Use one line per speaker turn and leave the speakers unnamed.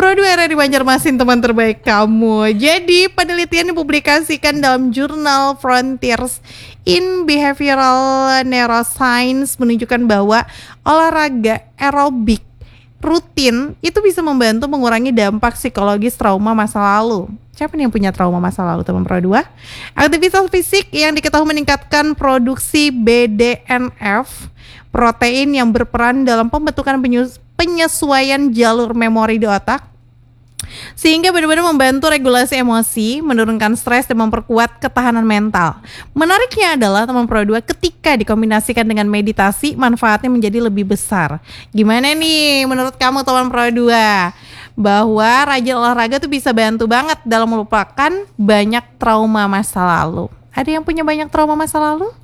Pro 2 di Banjarmasin, teman terbaik kamu. Jadi penelitian dipublikasikan dalam jurnal Frontiers in Behavioral Neuroscience menunjukkan bahwa olahraga aerobik rutin itu bisa membantu mengurangi dampak psikologis trauma masa lalu. Siapa nih yang punya trauma masa lalu, teman Pro 2? Aktivitas fisik yang diketahui meningkatkan produksi BDNF, protein yang berperan dalam pembentukan penyesuaian jalur memori di otak, sehingga benar-benar membantu regulasi emosi, menurunkan stres, dan memperkuat ketahanan mental. Menariknya adalah, teman Pro 2, ketika dikombinasikan dengan meditasi, manfaatnya menjadi lebih besar. Gimana nih menurut kamu, teman Pro 2? Bahwa rajin olahraga tuh bisa bantu banget dalam melupakan banyak trauma masa lalu. Ada yang punya banyak trauma masa lalu?